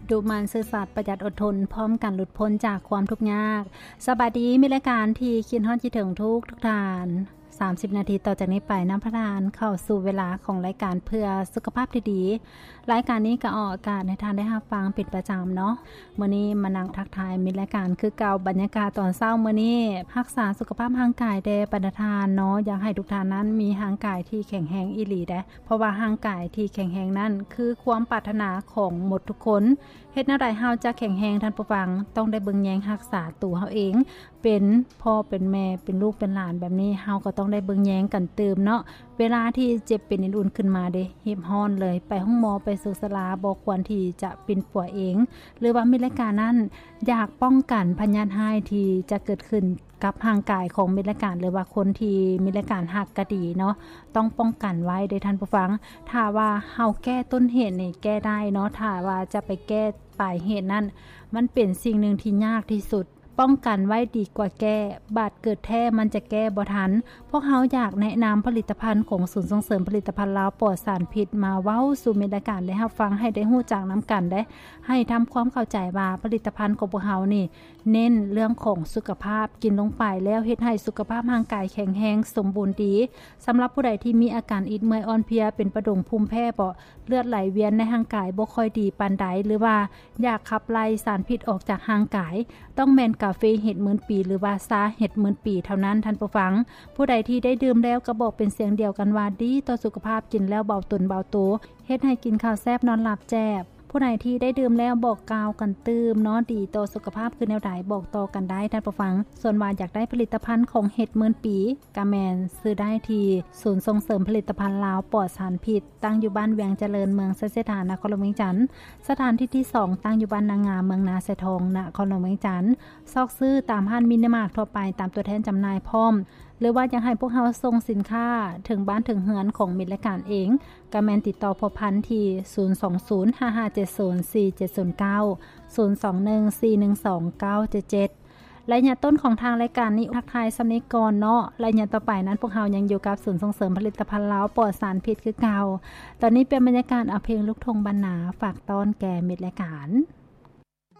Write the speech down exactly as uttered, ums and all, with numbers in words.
ดูมันซื่อสัตย์ประหยัดอดทนพร้อมกันหลุดพ้นจากความทุกข์ยากสบายดีมีรายการที่คิดฮอดคิดถึงทุกทุกทานสามสิบนาทีต่อจากนี้ไปน้ำพระทานเข้าสู่เวลาของรายการเพื่อสุขภาพที่ดีรายการนี้ก็ออกอากาศในทานได้รับฟังเป็นประจำเนาะมื้อนี้มานั่งทักทายมิตรรายการคือเก่าบรรยากาศตอนเช้ามื้อนี้รักษาสุขภาพร่างกายแด่ปฏิทานเนาะอยากให้ทุกท่านนั้นมีร่างกายที่แข็งแรงอีหลีเด้เพราะว่าร่างกายที่แข็งแรงนั้นคือความปรารถนาของหมดทุกคนเฮ็ดแนวใดเฮาจะแข็งแรงท่านผู้ฟังต้องได้เบิ่งแยงรักษาตัวเฮาเองเป็นพ่อเป็นแม่เป็นลูกเป็นหลานแบบนี้เฮาก็ต้องได้เบิ่งแยงกันเติมเนาะเวลาที่เจ็บเป็นอุ่นๆขึ้นมาเด้เหีบฮ้อนเลยไปห้องหมอไปสุสลาบ่ควรที่จะเป็นป่วยเองหรือว่ามีรายการนั้นอยากป้องกันพยาธิร้ายที่จะเกิดขึ้นกับร่างกายของมิตรการหรือว่าคนที่มีรายการหักก็ดีเนาะต้องป้องกันไว้โดยท่านผู้ฟังถ้าว่าเฮาแก้ต้นเหตุนี่แก้ได้เนาะถ้าว่าจะไปแก้ปลายเหตุนั้นมันเป็นสิ่งหนึ่งที่ยากที่สุดป้องกันไว้ดีกว่าแก้บาดเกิดแท้มันจะแก้บ่ทันพวกเฮาอยากแนะนำผลิตภัณฑ์ของศูนย์ส่งเสริมผลิตภัณฑ์ลาวปลอดสารพิษมาเว้าสู่มิตรการได้รับฟังให้ได้ฮู้จักนํากันได้ให้ทำความเข้าใจว่าผลิตภัณฑ์ของพวกเฮานี่เน้นเรื่องของสุขภาพกินลงไปแล้วเฮ็ดให้สุขภาพร่างกายแข็งแรงสมบูรณ์ดีสำหรับผู้ใดที่มีอาการอิดเมื่อยอ่อนเพลียเป็นประดงภูมิแพ้บ่เลือดไหลเวียนในร่างกายบ่ค่อยดีปานใดหรือว่าอยากขับไล่สารพิษออกจากร่างกายต้องแม่นกาแฟเห็ดหมื่นปีหรือว่าซาเห็ดหมื่นปีเท่านั้นท่านผู้ฟังผู้ใดที่ได้ดื่มแล้วก็บอกเป็นเสียงเดียวกันว่าดีต่อสุขภาพกินแล้วเบาตนเบาโตเฮ็ดให้กินข้าวแซ่บนอนหลับแจ่บผู้ใดที่ได้ดื่มแล้วบอกกล่าวกันตื้มเนาะดีต่อสุขภาพคือแนวใดบอกต่อกันได้ท่านผู้ฟังส่วนว่าอยากได้ผลิตภัณฑ์ของเห็ดหมื่นปีกะแมนซื้อได้ที่ศูนย์ส่งเสริมผลิตภัณฑ์ลาวปลอดสารพิษตั้งอยู่บ้านเวียงเจริญเมืองไสเสถานนครหลวงเวียงจันทน์สถานที่ที่สองตั้งอยู่บ้านนางงามเมืองนาไสทองนครหลวงเวียงจันทน์ซอกซื้อตามห้างมินิมาร์ททั่วไปตามตัวแทนจำหน่ายพร้อมหรือว่าอยากให้พวกเฮาส่งสินค้าถึงบ้านถึงเฮือนของมิตรรายการเองก็แม่นติดต่อพบพันที่ศูนย์ สอง ศูนย์ ห้า ห้า เจ็ด ศูนย์ สี่ เจ็ด ศูนย์ เก้า ศูนย์ สอง หนึ่ง สี่ หนึ่ง สอง เก้า เจ็ด เจ็ดระยะต้นของทางรายการนี้ทักทายสำนิกรเนาะระยะต่อไปนั้นพวกเฮายังอยู่กับศูนย์ส่งเสริมผลิตภัณฑ์ลาวปลอดสารพิษคือเก่าตอนนี้เป็นบรรยากาศเอาเพลงลูกทุ่งบ้านนาฝากต้อนแก่มิตรรายการ